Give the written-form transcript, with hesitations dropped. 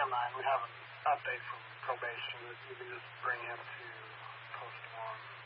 Title IX, we have an update from probation that you can just bring him to post one.